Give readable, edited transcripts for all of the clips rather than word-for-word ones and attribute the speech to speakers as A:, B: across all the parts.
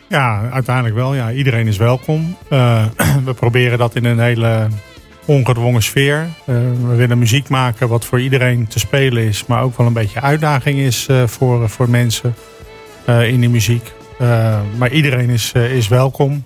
A: Ja, uiteindelijk wel. Ja, iedereen is welkom. We proberen dat in een hele ongedwongen sfeer. We willen muziek maken wat voor iedereen te spelen is, maar ook wel een beetje uitdaging is voor mensen in die muziek. Maar iedereen is welkom.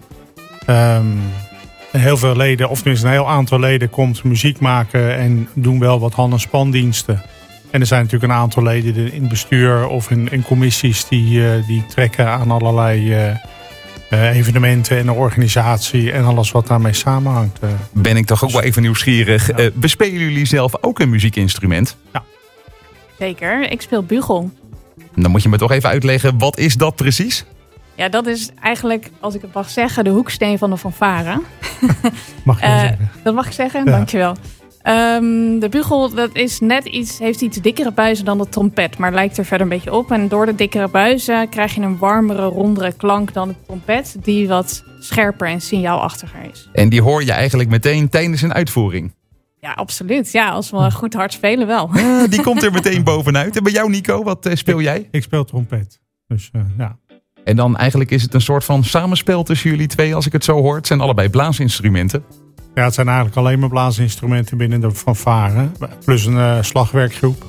A: Heel veel leden, of tenminste een heel aantal leden, komt muziek maken en doen wel wat hand- en spandiensten. En er zijn natuurlijk een aantal leden in het bestuur of in commissies die trekken aan allerlei evenementen en de organisatie en alles wat daarmee samenhangt.
B: Ben ik toch ook wel even nieuwsgierig. Ja. Bespelen jullie zelf ook een muziekinstrument?
A: Ja.
C: Zeker, ik speel bugel.
B: Dan moet je me toch even uitleggen, wat is dat precies?
C: Ja, dat is eigenlijk, als ik het mag zeggen, de hoeksteen van de fanfare.
A: Mag je wel zeggen.
C: Dat mag ik zeggen?
A: Ja.
C: Dankjewel. De bugel dat is heeft iets dikkere buizen dan de trompet, maar lijkt er verder een beetje op. En door de dikkere buizen krijg je een warmere, rondere klank dan de trompet, die wat scherper en signaalachtiger is.
B: En die hoor je eigenlijk meteen tijdens een uitvoering?
C: Ja, absoluut. Ja, als we goed hard spelen wel.
B: Die komt er meteen bovenuit. En bij jou, Nico, wat speel jij?
A: Ik speel trompet. Dus ja.
B: En dan eigenlijk is het een soort van samenspel tussen jullie twee, als ik het zo hoor. Het zijn allebei blaasinstrumenten.
A: Ja, het zijn eigenlijk alleen maar blaasinstrumenten binnen de fanfare. Plus een slagwerkgroep.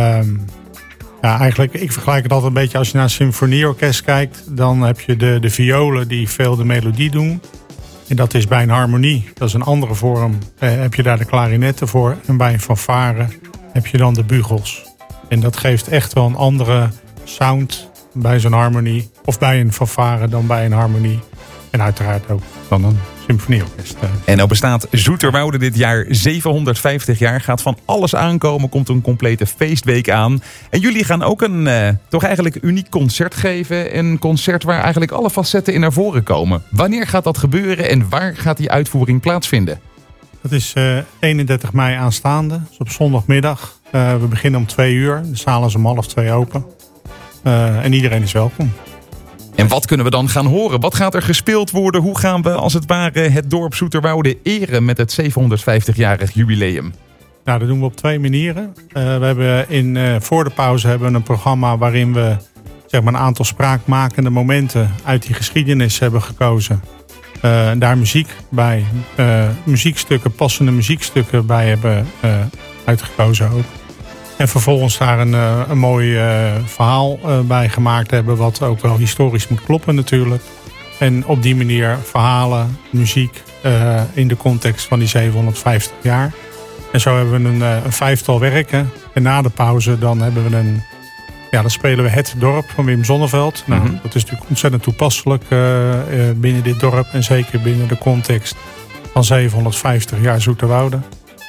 A: Ja, eigenlijk, ik vergelijk het altijd een beetje als je naar een symfonieorkest kijkt. Dan heb je de violen die veel de melodie doen. En dat is bij een harmonie. Dat is een andere vorm. Heb je daar de klarinetten voor. En bij een fanfare heb je dan de bugels. En dat geeft echt wel een andere sound bij zo'n harmonie. Of bij een fanfare dan bij een harmonie. En uiteraard ook dan een symfonieorkest.
B: En nou bestaat Zoeterwoude dit jaar 750 jaar. Gaat van alles aankomen. Komt een complete feestweek aan. En jullie gaan ook een toch eigenlijk uniek concert geven. Een concert waar eigenlijk alle facetten in naar voren komen. Wanneer gaat dat gebeuren en waar gaat die uitvoering plaatsvinden?
A: Dat is 31 mei aanstaande. Dus op zondagmiddag. We beginnen om 2 uur. De zaal is om 1:30 open. En iedereen is welkom.
B: En wat kunnen we dan gaan horen? Wat gaat er gespeeld worden? Hoe gaan we als het ware het dorp Zoeterwoude eren met het 750-jarig jubileum?
A: Nou, dat doen we op 2 manieren. We hebben voor de pauze hebben we een programma waarin we zeg maar, een aantal spraakmakende momenten uit die geschiedenis hebben gekozen. Daar muziek bij, passende muziekstukken bij hebben uitgekozen ook. En vervolgens daar een mooi verhaal bij gemaakt hebben, wat ook wel historisch moet kloppen natuurlijk. En op die manier verhalen, muziek in de context van die 750 jaar. En zo hebben we een 5-tal werken. En na de pauze dan dan spelen we Het Dorp van Wim Sonneveld. Nou, dat is natuurlijk ontzettend toepasselijk binnen dit dorp. En zeker binnen de context van 750 jaar Zoeterwoude.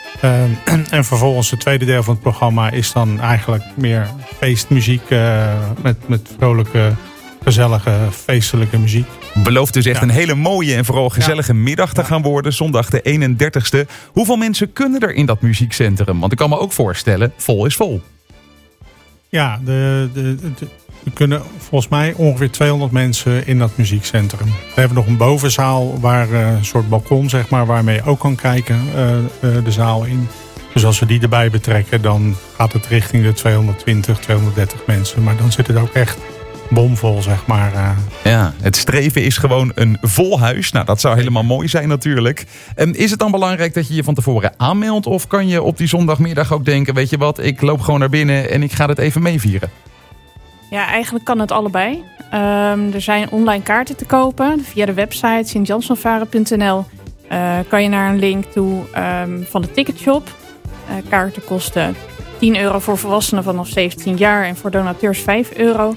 A: En vervolgens het tweede deel van het programma is dan eigenlijk meer feestmuziek met vrolijke, gezellige, feestelijke muziek.
B: Belooft dus echt een hele mooie en vooral gezellige middag te gaan worden. Zondag de 31ste. Hoeveel mensen kunnen er in dat muziekcentrum? Want ik kan me ook voorstellen, vol is vol.
A: Ja, we kunnen volgens mij ongeveer 200 mensen in dat muziekcentrum. We hebben nog een bovenzaal waar een soort balkon, zeg maar, waarmee je ook kan kijken de zaal in. Dus als we die erbij betrekken, dan gaat het richting de 220, 230 mensen. Maar dan zit het ook echt bomvol, zeg maar.
B: Ja, het streven is gewoon een vol huis. Nou, dat zou helemaal mooi zijn natuurlijk. Is het dan belangrijk dat je je van tevoren aanmeldt? Of kan je op die zondagmiddag ook denken, weet je wat, ik loop gewoon naar binnen en ik ga het even meevieren?
C: Ja, eigenlijk kan het allebei. Er zijn online kaarten te kopen. Via de website sint-jansfanfare.nl kan je naar een link toe van de ticketshop. Kaarten kosten €10 voor volwassenen vanaf 17 jaar en voor donateurs €5.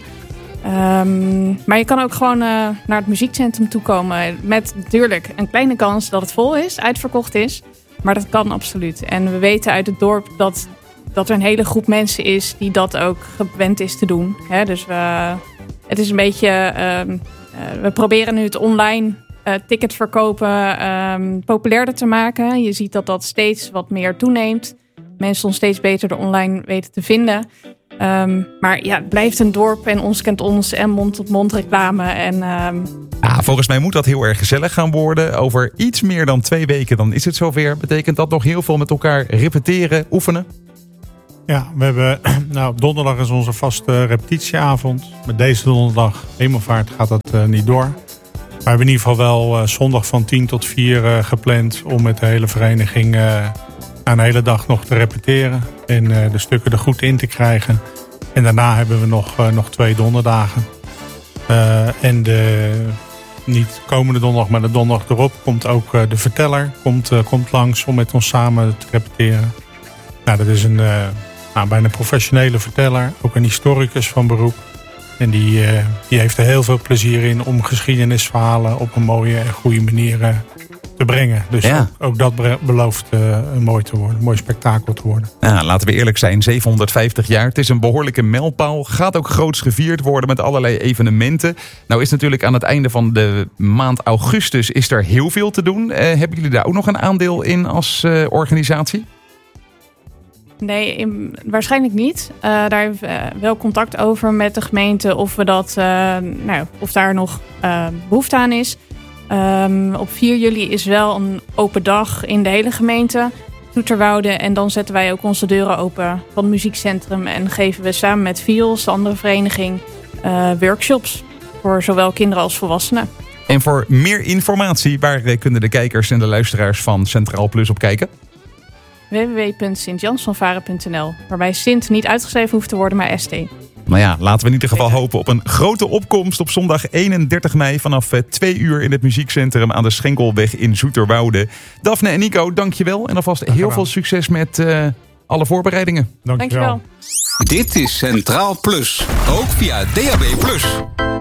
C: Maar je kan ook gewoon naar het muziekcentrum toe komen. Met natuurlijk een kleine kans dat het vol is, uitverkocht is. Maar dat kan absoluut. En we weten uit het dorp dat er een hele groep mensen is die dat ook gewend is te doen. Dus het is een beetje... we proberen nu het online ticketverkopen populairder te maken. Je ziet dat dat steeds wat meer toeneemt. Mensen ons steeds beter er online weten te vinden. Maar ja, het blijft een dorp en ons kent ons en mond-tot-mond reclame.
B: Volgens mij moet dat heel erg gezellig gaan worden. Over iets meer dan 2 weken dan is het zover. Betekent dat nog heel veel met elkaar repeteren, oefenen?
A: Ja, we hebben op donderdag is onze vaste repetitieavond. Met deze donderdag, Hemelvaart, gaat dat niet door. we hebben in ieder geval wel zondag van 10 tot 4 gepland om met de hele vereniging een hele dag nog te repeteren. En de stukken er goed in te krijgen. En daarna hebben we nog 2 donderdagen. En niet komende donderdag, maar de donderdag erop komt ook de verteller. Komt langs om met ons samen te repeteren. Nou, dat is een bijna professionele verteller. Ook een historicus van beroep. En die heeft er heel veel plezier in om geschiedenisverhalen op een mooie en goede manier te brengen. Dus ook dat belooft mooi te worden. Een mooi spektakel te worden.
B: Nou, laten we eerlijk zijn, 750 jaar. Het is een behoorlijke mijlpaal. Gaat ook groots gevierd worden met allerlei evenementen. Nou is natuurlijk aan het einde van de maand augustus is er heel veel te doen. Hebben jullie daar ook nog een aandeel in als organisatie?
C: Nee, waarschijnlijk niet. Daar hebben we wel contact over met de gemeente of we dat, of daar nog behoefte aan is. Op 4 juli is wel een open dag in de hele gemeente, Zoeterwoude. En dan zetten wij ook onze deuren open van het muziekcentrum en geven we samen met VIOS, de andere vereniging, workshops voor zowel kinderen als volwassenen.
B: En voor meer informatie, waar kunnen de kijkers en de luisteraars van Centraal Plus op kijken?
C: www.sintjansvanvaren.nl, waarbij Sint niet uitgeschreven hoeft te worden, maar ST.
B: Nou ja, laten we in ieder geval hopen op een grote opkomst op zondag 31 mei vanaf 2 uur in het muziekcentrum aan de Schenkelweg in Zoeterwoude. Daphne en Nico, dankjewel en alvast heel veel succes met alle voorbereidingen.
A: Dankjewel.
D: Dit is Centraal Plus, ook via DAB+.